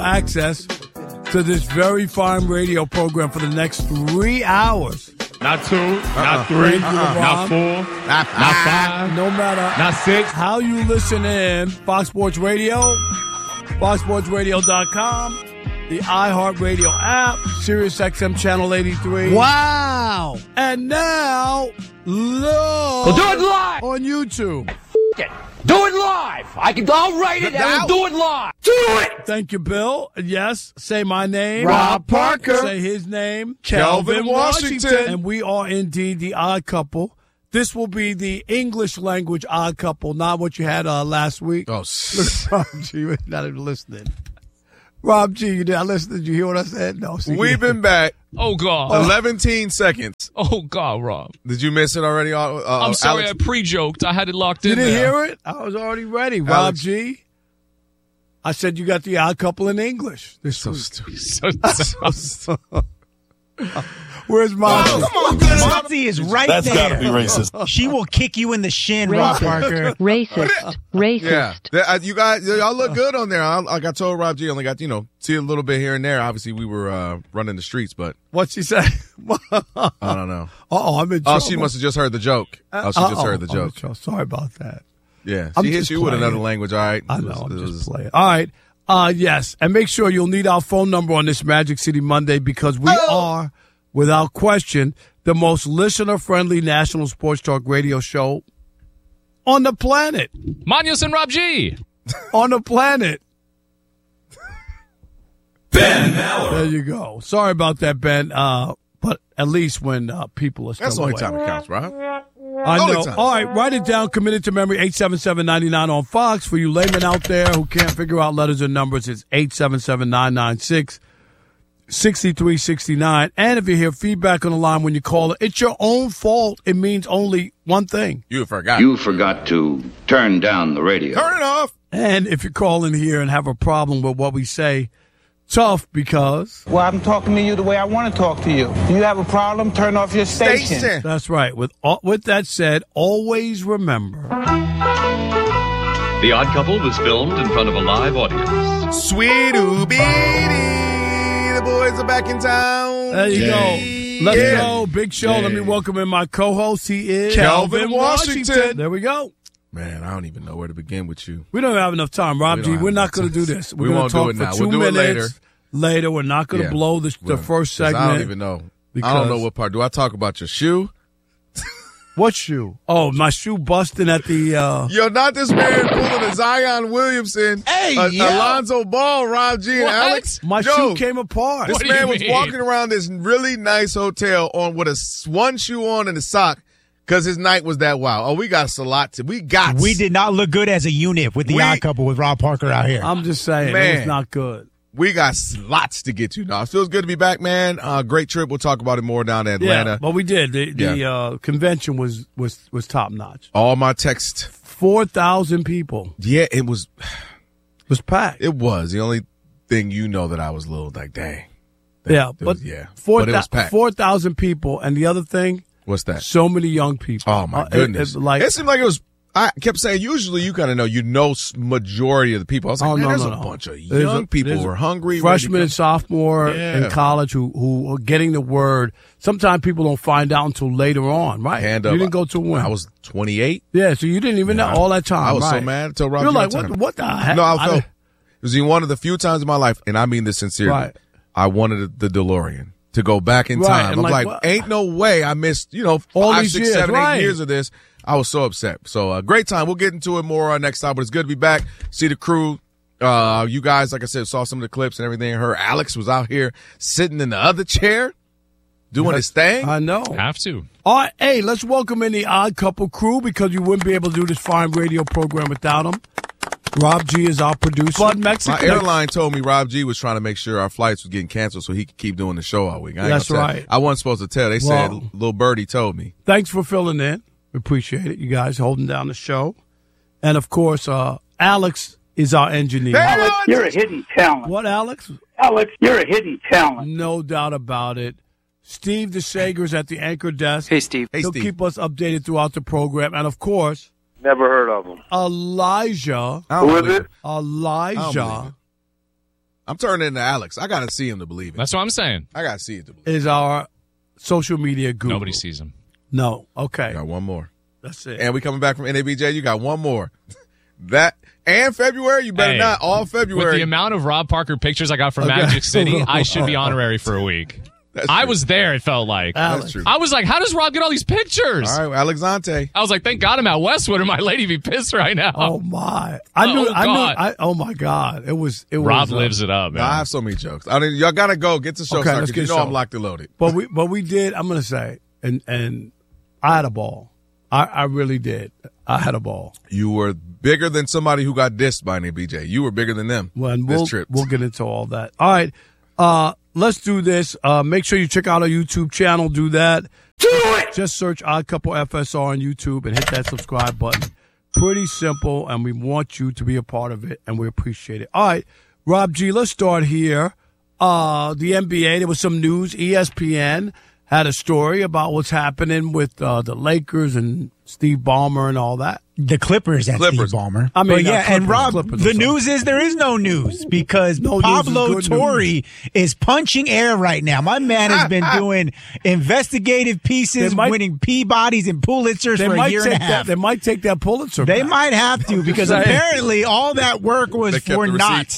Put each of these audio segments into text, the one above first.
access to this very fine radio program for the next 3 hours. Not 2, not 3, not 4, not 5, no matter not 6. How you listen in, Fox Sports Radio, foxsportsradio.com, the iHeartRadio app, Sirius XM Channel 83. Wow. And now, look. We'll do it live. On YouTube. Do it live. I'll write it and we'll do it live. Do it. Thank you, Bill. Yes, say my name. Rob Parker. Say his name. Kelvin Washington. And we are indeed the Odd Couple. This will be the English language Odd Couple, not what you had last week. Oh, look, Rob G, you're not even listening. Rob G, you did I listen? Did you hear what I said? No. See, we've been back. Oh, God. 11 seconds. Oh, God, Rob. Did you miss it already? I'm sorry, Alex? I pre-joked. I had it locked you in didn't there. hear it? I was already ready. Rob Alex. G. I said you got the Odd Couple in English. This So week. stupid. Where's Monty? Monty is right there. That's got to be racist. She will kick you in the shin, Rob Parker. Racist. Yeah. You guys, y'all look good on there. Like I told Rob G, only got, see a little bit here and there. Obviously, we were running the streets, but What'd she say? I don't know. I'm in Oh, trouble. she must have just heard the joke. She just heard the joke. Sorry about that. Yeah. I'm She hit just you with playing. another language, all right? I know, I'm just playing. All right. Yes, and make sure you'll need our phone number on this Magic City Monday because we are, without question, the most listener-friendly national sports talk radio show on the planet. Manios and Rob G. On the planet. Ben Maller. There you go. Sorry about that, Ben. But at least when people are still That's the only away. time it counts, Rob. I know. Only time. All right, write it down. Committed to memory, 877-99 on Fox. For you laymen out there who can't figure out letters and numbers, it's 877-996-6369. And if you hear feedback on the line when you call it, it's your own fault. It means only one thing. You forgot. You forgot to turn down the radio. Turn it off. And if you call in here and have a problem with what we say, tough because... Well, I'm talking to you the way I want to talk to you. You have a problem, turn off your station. That's right. With that said, always remember... The Odd Couple was filmed in front of a live audience. Sweet Oobie, the boys are back in town. There you go. Let's go. Big show. Let me welcome in my co-host. He is... Kelvin Washington. There we go. Man, I don't even know where to begin with you. We don't have enough time, Rob G. We're not going to do this. We're going to talk for 2 minutes. Later, we're not going to blow the first segment. I don't even know. I don't know what part. Do I talk about your shoe? What shoe? Oh, my shoe busting at the... Yo, not this man pulling a Zion Williamson, Alonzo Ball, Rob G, and Alex. My shoe came apart. This man was walking around this really nice hotel with one shoe on and a sock. Because his night was that wild. Oh, we got a lot to. We did not look good as a unit with the Odd Couple with Rob Parker out here. I'm just saying, it was not good. We got lots to get to now. It feels good to be back, man. Great trip. We'll talk about it more down in Atlanta. Yeah, but we did. The convention was top notch. All my texts. 4,000 people. Yeah, it was packed. It was. The only thing that I was a little like, dang. But it was packed. 4,000 people. And the other thing. What's that? So many young people. Oh, my goodness. It seemed like it was. I kept saying, usually you kind of know, majority of the people. I was like, there's a bunch of young people who are hungry. Freshman and sophomore in college who are getting the word. Sometimes people don't find out until later on, right? Hand you up. didn't go to when? I was 28. Yeah, so you didn't even know all that time. I was so right. mad until Rob. You're like, what the heck? No, I felt it was one of the few times in my life, and I mean this sincerely. Right. I wanted the DeLorean to go back in time. I'm like, ain't no way I missed, all 5, 6, 7, 8 years of this. I was so upset. So great time. We'll get into it more next time, but it's good to be back. See the crew. You guys, like I said, saw some of the clips and everything. Her Alex was out here sitting in the other chair doing his thing. I know. Have to. All right, hey, let's welcome in the Odd Couple crew because you wouldn't be able to do this fine radio program without them. Rob G is our producer. Bud Mexico. My airline told me Rob G was trying to make sure our flights was getting canceled so he could keep doing the show all week. That's right. I wasn't supposed to tell. They said Lil Birdie told me. Thanks for filling in. We appreciate it. You guys holding down the show. And, of course, Alex is our engineer. Alex, you're a hidden talent. What, Alex? Alex, you're a hidden talent. No doubt about it. Steve DeSager's at the anchor desk. Hey, Steve. He'll keep us updated throughout the program. And, of course, never heard of him. Elijah. Who is it? Elijah I'm turning into Alex. I got to see him to believe it. That's what I'm saying. I got to see it to believe it. Is our social media guru. Nobody sees him. No. Okay. Got one more. That's it. And we coming back from NABJ. You got one more. That and February. You better not. All February. With the amount of Rob Parker pictures I got from Magic City, I should be honorary for a week. I was there, it felt like. That's true. I was like, how does Rob get all these pictures? All right, Alexante. I was like, thank God I'm at Westwood or my lady be pissed right now. Oh, my. I knew. Oh, my God. It was. Rob lives it up, man. I have so many jokes. I mean, y'all got to go. Get the show started. You know I'm locked and loaded. But we did, I'm going to say, and I had a ball. I really did. I had a ball. You were bigger than somebody who got dissed by NABJ. You were bigger than them. Well, we'll get into all that. All right. Let's do this. Make sure you check out our YouTube channel. Do that. Do it! Just search Odd Couple FSR on YouTube and hit that subscribe button. Pretty simple, and we want you to be a part of it, and we appreciate it. All right, Rob G., let's start here. The NBA, there was some news. ESPN had a story about what's happening with the Lakers and Steve Ballmer and all that. The Clippers and Steve Ballmer. I mean, and Rob, the news is there is no news because Pablo Torre is punching air right now. My man has been doing investigative pieces, winning Peabodys and Pulitzers for a year and a half. They might take that Pulitzer back. They might have to because apparently all that work was for naught.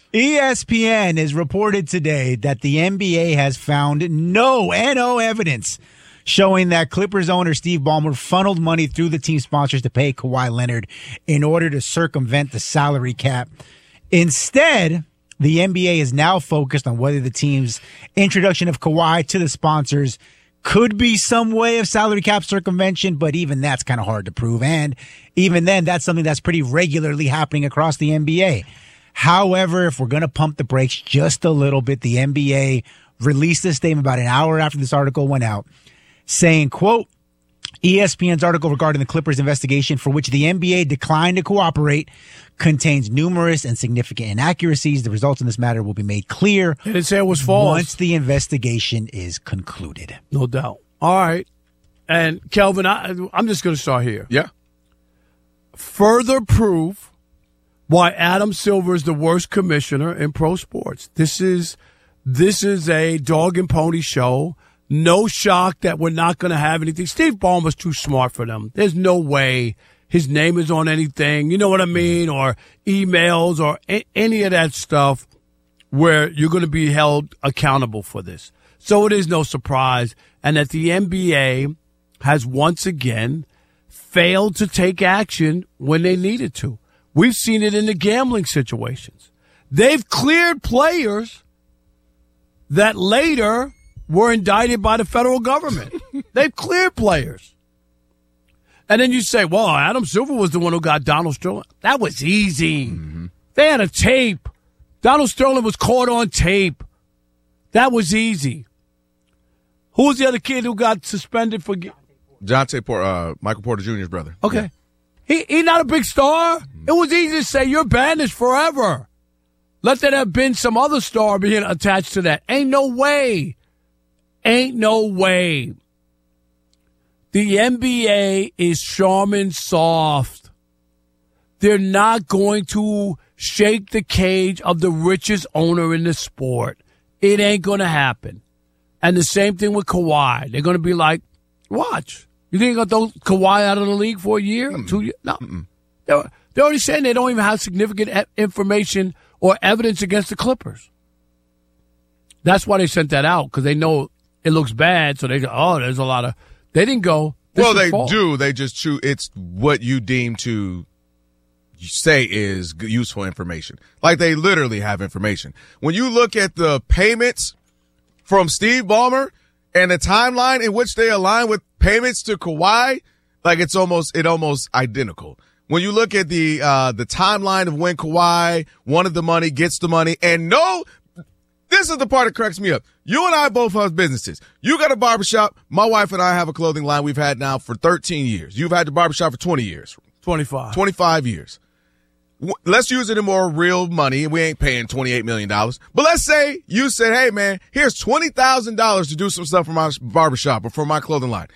ESPN has reported today that the NBA has found no evidence showing that Clippers owner Steve Ballmer funneled money through the team sponsors to pay Kawhi Leonard in order to circumvent the salary cap. Instead, the NBA is now focused on whether the team's introduction of Kawhi to the sponsors could be some way of salary cap circumvention, but even that's kind of hard to prove. And even then, that's something that's pretty regularly happening across the NBA. However, if we're going to pump the brakes just a little bit, the NBA released a statement about an hour after this article went out saying, quote, ESPN's article regarding the Clippers investigation for which the NBA declined to cooperate contains numerous and significant inaccuracies. The results in this matter will be made clear. They didn't say it was false. Once the investigation is concluded. No doubt. All right. And Kelvin, I'm just going to start here. Yeah. Further proof why Adam Silver is the worst commissioner in pro sports. This is a dog and pony show. No shock that we're not going to have anything. Steve Ballmer's too smart for them. There's no way his name is on anything, you know what I mean, or emails or any of that stuff where you're going to be held accountable for this. So it is no surprise. And that the NBA has once again failed to take action when they needed to. We've seen it in the gambling situations. They've cleared players that later were indicted by the federal government. They've cleared players. And then you say, well, Adam Silver was the one who got Donald Sterling. That was easy. Mm-hmm. They had a tape. Donald Sterling was caught on tape. That was easy. Who was the other kid who got suspended for... Michael Porter Jr.'s brother. Okay. Yeah. He's not a big star. It was easy to say, you're banished forever. Let there have been some other star being attached to that. Ain't no way. Ain't no way. The NBA is Charmin soft. They're not going to shake the cage of the richest owner in the sport. It ain't going to happen. And the same thing with Kawhi. They're going to be like, watch. You think they're going to throw Kawhi out of the league for a year? 2 years? No. They're already saying they don't even have significant information or evidence against the Clippers. That's why they sent that out, because they know it looks bad, so they go, oh, there's a lot of... They didn't go... Well, they do. They just choose... It's what you deem to say is useful information. Like, they literally have information. When you look at the payments from Steve Ballmer and the timeline in which they align with payments to Kawhi, like, it's almost identical. When you look at the timeline of when Kawhi wanted the money, gets the money, and this is the part that cracks me up. You and I both have businesses. You got a barbershop. My wife and I have a clothing line we've had now for 13 years. You've had the barbershop for 20 years. 25 years. Let's use it in more real money. We ain't paying $28 million. But let's say you said, hey, man, here's $20,000 to do some stuff for my barbershop or for my clothing line.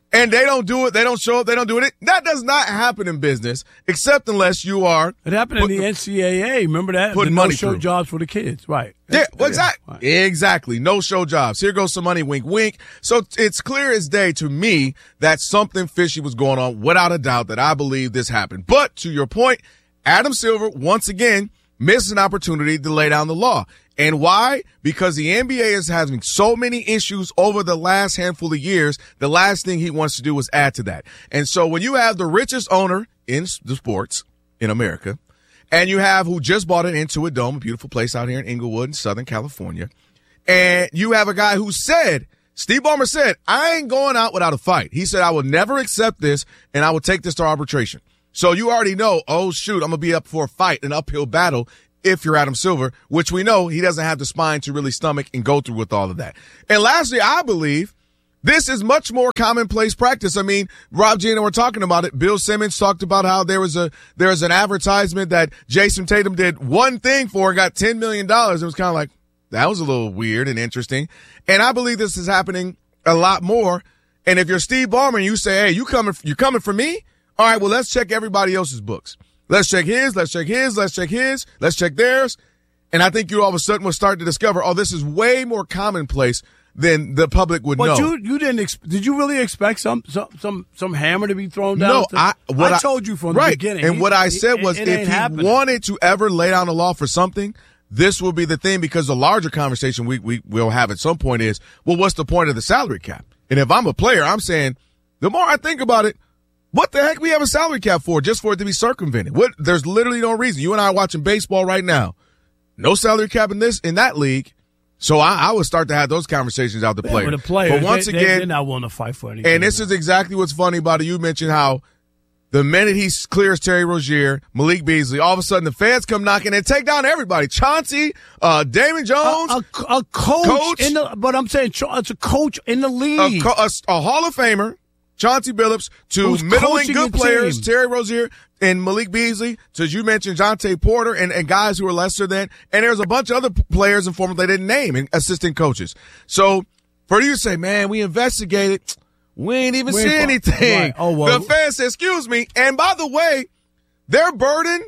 and they don't do it, they don't show up, they don't do it. That does not happen in business, except unless you are. It happened in the NCAA. Remember that? Putting money no-show through. jobs for the kids, right? Yeah, well, exactly. No-show jobs. Here goes some money, wink, wink. So it's clear as day to me that something fishy was going on, without a doubt, that I believe this happened. But to your point, Adam Silver, once again, missed an opportunity to lay down the law. And why? Because the NBA is having so many issues over the last handful of years. The last thing he wants to do is add to that. And so when you have the richest owner in the sports in America, and you have who just bought an Intuit Dome, a beautiful place out here in Inglewood in Southern California, and you have a guy who said, Steve Ballmer said, I ain't going out without a fight. He said, I will never accept this, and I will take this to arbitration. So you already know, oh, shoot, I'm going to be up for a fight, an uphill battle, if you're Adam Silver, which we know he doesn't have the spine to really stomach and go through with all of that. And lastly, I believe this is much more commonplace practice. I mean, Rob G and I were talking about it. Bill Simmons talked about how there was an advertisement that Jason Tatum did one thing for and got $10 million. It was kind of like, that was a little weird and interesting. And I believe this is happening a lot more. And if you're Steve Ballmer and you say, hey, you're coming for me? All right, well, let's check everybody else's books. Let's check his, let's check his, let's check his, let's check theirs. And I think you all of a sudden will start to discover, oh, this is way more commonplace than the public would know. But you didn't. Did you really expect some hammer to be thrown down? No, I told you from the beginning. And what I said was, if he wanted to ever lay down the law for something, this will be the thing, because the larger conversation we will have at some point is, well, what's the point of the salary cap? And if I'm a player, I'm saying, the more I think about it, what the heck we have a salary cap for? Just for it to be circumvented? There's literally no reason. You and I are watching baseball right now. No salary cap in that league. So I would start to have those conversations out the player. But once again, they're not willing to fight for anything. And this is exactly what's funny about it. You mentioned how the minute he clears Terry Rozier, Malik Beasley, all of a sudden the fans come knocking and take down everybody. Chauncey, Damon Jones, a coach but I'm saying it's a coach in the league, a Hall of Famer. Chauncey Billups, to middling good players, Terry Rozier and Malik Beasley, to, as you mentioned, Jonte Porter and guys who are lesser than, and there's a bunch of other players and former they didn't name, and assistant coaches. So for you to say, man, we investigated, we ain't even see anything. Right. Oh, well. The fans say, excuse me. And by the way, their burden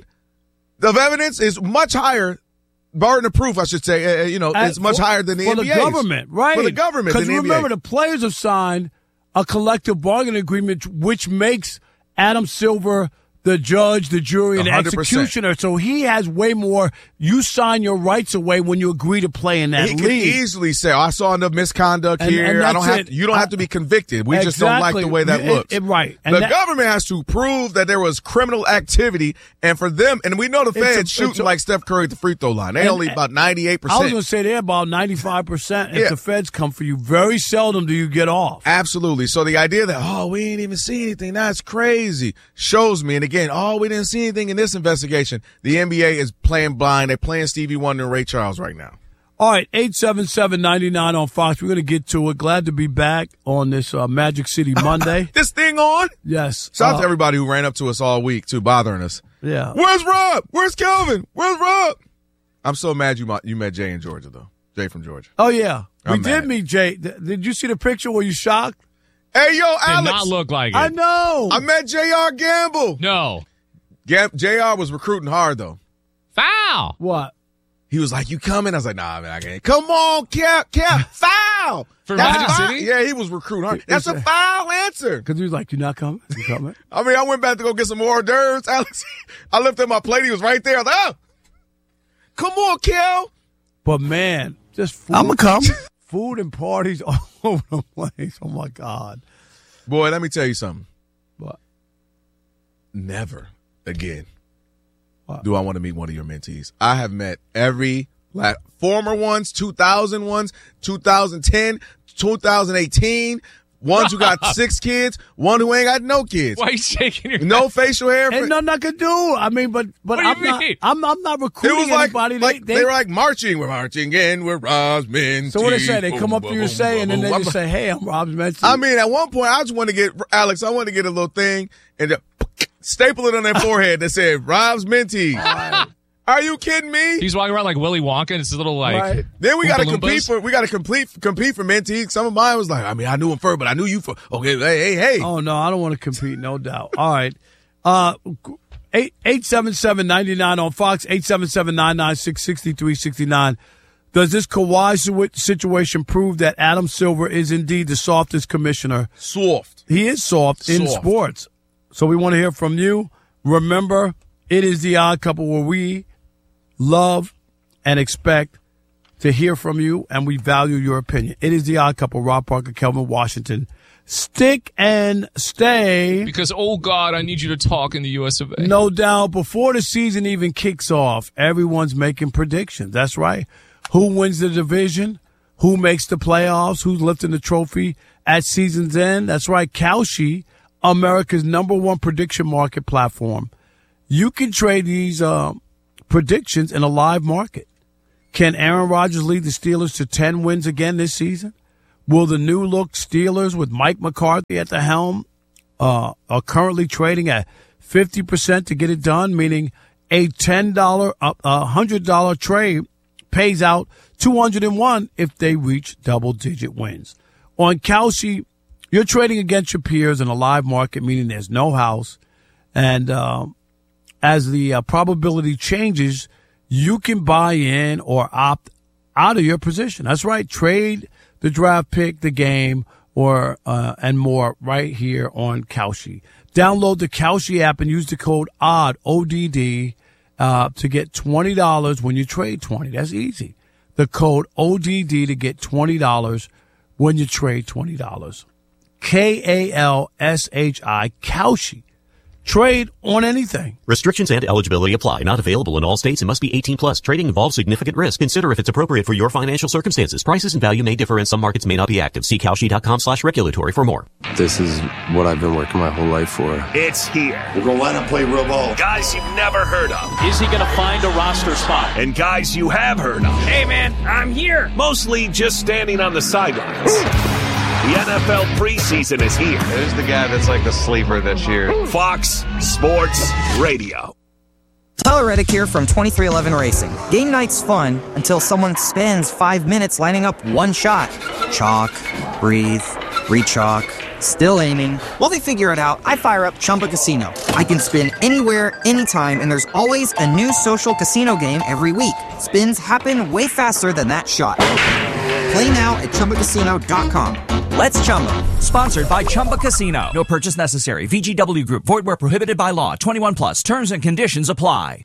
of evidence is much higher. Burden of proof, I should say, is much higher than the NBA's. For the government, right? For the government, because remember, the players have signed a collective bargaining agreement, which makes Adam Silver the judge, the jury, and the 100%. Executioner. So he has way more. You sign your rights away when you agree to play in that league. He could easily say, I saw enough misconduct here. You don't have to be convicted. We just don't like the way that looks. Right. And the government has to prove that there was criminal activity, and for them, and we know the fans shooting like Steph Curry at the free throw line. They only about 98%. I was going to say they're about 95%. If the feds come for you, very seldom do you get off. Absolutely. So the idea that, we ain't even see anything, that's crazy, shows me, and again, we didn't see anything in this investigation. The NBA is playing blind. They're playing Stevie Wonder and Ray Charles right now. All right, 877-99 on Fox. We're going to get to it. Glad to be back on this Magic City Monday. This thing on? Yes. Shout out to everybody who ran up to us all week, too, bothering us. Yeah. Where's Rob? Where's Kelvin? Where's Rob? I'm so mad you met Jay in Georgia, though. Jay from Georgia. Oh, yeah. We did meet Jay. Did you see the picture? Were you shocked? Hey, yo, Alex. Did not look like it. I know. I met J.R. Gamble. No. J.R. was recruiting hard, though. Foul. What? He was like, you coming? I was like, nah, man, I can't. Come on, Cap, foul. For Magic City? Yeah, he was recruiting hard. That's a foul answer. Because he was like, you're not coming? You coming? I mean, I went back to go get some more hors d'oeuvres, Alex. I lifted my plate. He was right there. I was like, oh, come on, Kel. But, man, just food. I'm going to come. Food and parties all over the place. Oh, my God. Boy, let me tell you something. What? Never again do I want to meet one of your mentees. I have met every former ones, 2000 ones, 2010, 2018, ones who got 6 kids, one who ain't got no kids. Why are you shaking your No facial hair. Ain't nothing I could do. I mean, but I'm not recruiting anybody. They were like marching. We're marching in. We're Rob's Mentee. So what they say? They come up to you and say, and then they just say, hey, I'm Rob's Mentee. I mean, at one point, I just want to get, Alex, I want to get a little thing and staple it on their forehead that said, Rob's Mentee. Are you kidding me? He's walking around like Willy Wonka. And it's a little like. Right. Then we got to compete Loompas. compete for Minty. Some of mine was like, I mean, I knew him first, but I knew you for. Okay, hey. Oh no, I don't want to compete. No doubt. All right. 877-99 on Fox. 877-996-6369. Does this Kawhi situation prove that Adam Silver is indeed the softest commissioner? Soft. He is soft in sports. So we want to hear from you. Remember, it is the Odd Couple where we love and expect to hear from you, and we value your opinion. It is the Odd Couple, Rob Parker, Kelvin Washington. Stick and stay. Because, oh, God, I need you to talk in the US of A. No doubt. Before the season even kicks off, everyone's making predictions. That's right. Who wins the division? Who makes the playoffs? Who's lifting the trophy at season's end? That's right. Kalshi, America's #1 prediction market platform. You can trade these predictions in a live market. Can Aaron Rodgers lead the Steelers to 10 wins again this season? Will the new-look Steelers with Mike McCarthy at the helm are currently trading at 50% to get it done, meaning a $10, $100 trade pays out $201 if they reach double-digit wins. On Kalshi, you're trading against your peers in a live market, meaning there's no house. And as the probability changes, you can buy in or opt out of your position. That's right. Trade the draft pick, the game, or and more right here on Kalshi. Download the Kalshi app and use the code ODD, ODD, to get $20 when you trade 20. That's easy. The code ODD to get $20 when you trade $20. KALSHI, Kalshi. Trade on anything. Restrictions and eligibility apply. Not available in all states and must be 18 plus. Trading involves significant risk. Consider if it's appropriate for your financial circumstances. Prices and value may differ and some markets may not be active. See Kalshi.com/regulatory for more. This is what I've been working my whole life for. It's here. We're going to line up, play real ball. Guys you've never heard of. Is he going to find a roster spot? And guys you have heard of. Hey, man, I'm here. Mostly just standing on the sidelines. The NFL preseason is here. Who's the guy that's like the sleeper this year? Fox Sports Radio. Tyler Reddick here from 2311 Racing. Game night's fun until someone spends 5 minutes lining up one shot. Chalk, breathe, re-chalk, still aiming. While they figure it out, I fire up Chumba Casino. I can spin anywhere, anytime, and there's always a new social casino game every week. Spins happen way faster than that shot. Play now at ChumbaCasino.com. Let's Chumba. Sponsored by Chumba Casino. No purchase necessary. VGW Group. Void where prohibited by law. 21 plus. Terms and conditions apply.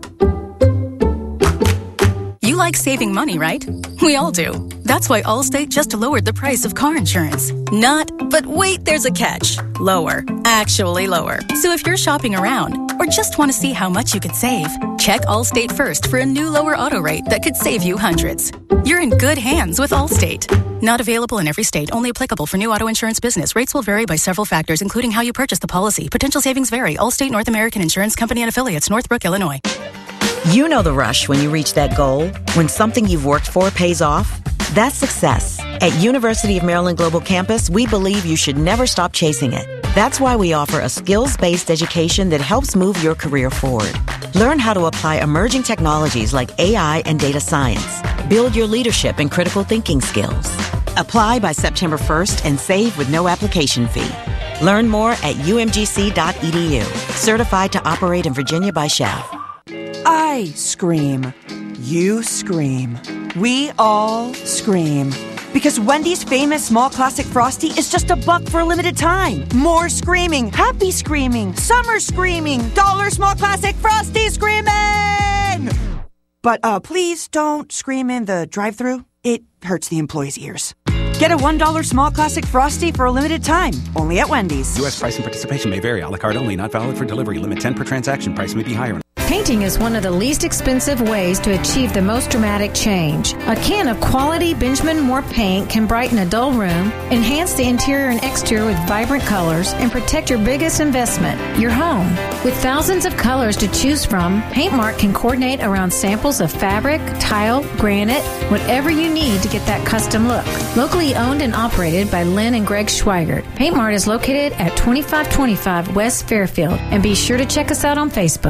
You like saving money, right? We all do. That's why Allstate just lowered the price of car insurance. Not, but wait, there's a catch. Lower. Actually lower. So if you're shopping around or just want to see how much you could save, check Allstate first for a new lower auto rate that could save you hundreds. You're in good hands with Allstate. Not available in every state. Only applicable for new auto insurance business. Rates will vary by several factors, including how you purchase the policy. Potential savings vary. Allstate North American Insurance Company and Affiliates, Northbrook, Illinois. You know the rush when you reach that goal, when something you've worked for pays off. That's success. At University of Maryland Global Campus, we believe you should never stop chasing it. That's why we offer a skills-based education that helps move your career forward. Learn how to apply emerging technologies like AI and data science. Build your leadership and critical thinking skills. Apply by September 1st and save with no application fee. Learn more at umgc.edu. Certified to operate in Virginia by Chef. I scream. You scream. We all scream. Because Wendy's famous small classic Frosty is just $1 for a limited time. More screaming, happy screaming, summer screaming, dollar small classic Frosty screaming! But please don't scream in the drive-thru. It hurts the employees' ears. Get a $1 small classic Frosty for a limited time. Only at Wendy's. U.S. price and participation may vary. A la carte only. Not valid for delivery. Limit 10 per transaction. Price may be higher. Painting is one of the least expensive ways to achieve the most dramatic change. A can of quality Benjamin Moore paint can brighten a dull room, enhance the interior and exterior with vibrant colors, and protect your biggest investment, your home. With thousands of colors to choose from, Paintmark can coordinate around samples of fabric, tile, granite, whatever you need to get that custom look. Locally owned and operated by Lynn and Greg Schweigert, Paintmark is located at 2525 West Fairfield, and be sure to check us out on Facebook.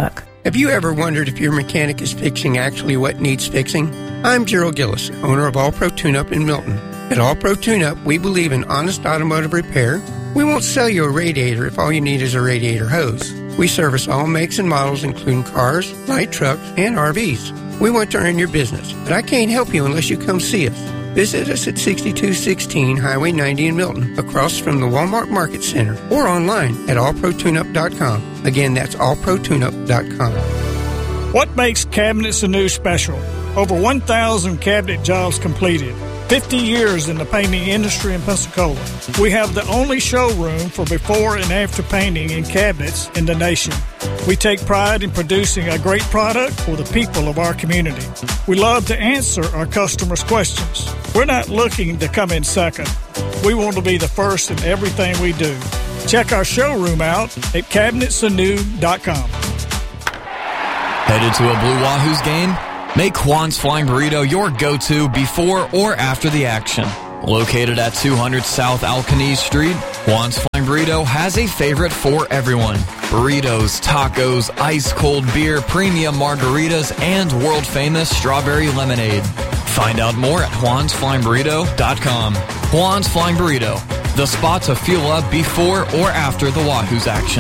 Have you ever wondered if your mechanic is fixing actually what needs fixing? I'm Gerald Gillis, owner of All Pro Tune-Up in Milton. At All Pro Tune-Up, we believe in honest automotive repair. We won't sell you a radiator if all you need is a radiator hose. We service all makes and models, including cars, light trucks, and RVs. We want to earn your business, but I can't help you unless you come see us. Visit us at 6216 Highway 90 in Milton, across from the Walmart Market Center, or online at allprotuneup.com. Again, that's allprotuneup.com. What makes Cabinets Anew special? Over 1,000 cabinet jobs completed. 50 years in the painting industry in Pensacola. We have the only showroom for before and after painting in cabinets in the nation. We take pride in producing a great product for the people of our community. We love to answer our customers' questions. We're not looking to come in second. We want to be the first in everything we do. Check our showroom out at cabinetsanew.com. Headed to a Blue Wahoos game? Make Juan's Flying Burrito your go-to before or after the action. Located at 200 South Alcanese Street, Juan's Flying Burrito has a favorite for everyone. Burritos, tacos, ice-cold beer, premium margaritas, and world-famous strawberry lemonade. Find out more at juansflyingburrito.com. Juan's Flying Burrito, the spot to fuel up before or after the Wahoos action.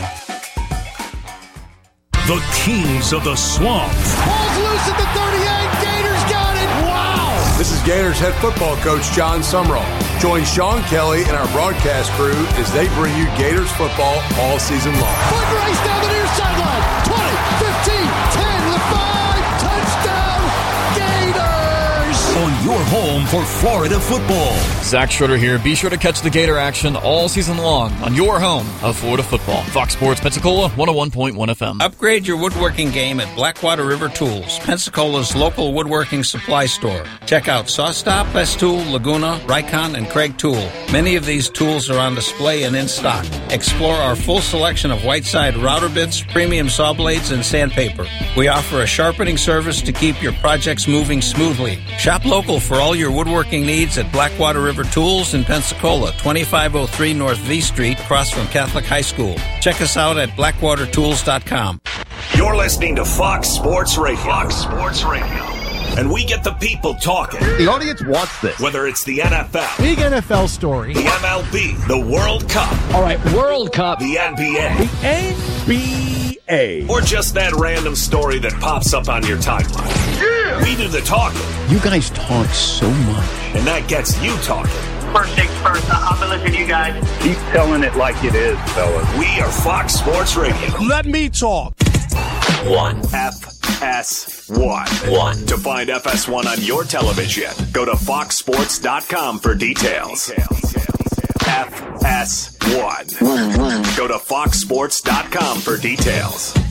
The Kings of the Swamp. Ball's loose at the 38. Gators got it. Wow. This is Gators head football coach John Sumrall. Join Sean Kelly and our broadcast crew as they bring you Gators football all season long. Foot race down the near sideline. 20, 15, 10, the 5. Touchdown, Gators. On your home for Florida football. Zach Schroeder here. Be sure to catch the Gator action all season long on your home of Florida football. Fox Sports Pensacola, 101.1 FM. Upgrade your woodworking game at Blackwater River Tools, Pensacola's local woodworking supply store. Check out SawStop, Festool, Laguna, Rycon, and Craig Tool. Many of these tools are on display and in stock. Explore our full selection of Whiteside router bits, premium saw blades, and sandpaper. We offer a sharpening service to keep your projects moving smoothly. Shop local for all your woodworking needs at Blackwater River Tools in Pensacola, 2503 North V Street, across from Catholic High School. Check us out at blackwatertools.com. You're listening to Fox Sports Radio. Fox Sports Radio. And we get the people talking. The audience wants this. Whether it's the NFL. Big NFL story. The MLB. The World Cup. All right, World Cup. The NBA. The NBA. Or just that random story that pops up on your timeline. Yeah! We do the talking. You guys talk so much. And that gets you talking. First things first, I'll be listening to you guys. Keep telling it like it is, fellas. We are Fox Sports Radio. Let me talk. FS1. To find FS1 on your television, go to foxsports.com for details. FS1. Go to foxsports.com for details.